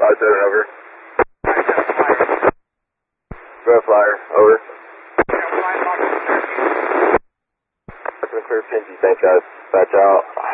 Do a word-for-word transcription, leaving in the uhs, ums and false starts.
five seven, over. Go flyer, over. That's a clear Pinky, thanks guys. Batch out.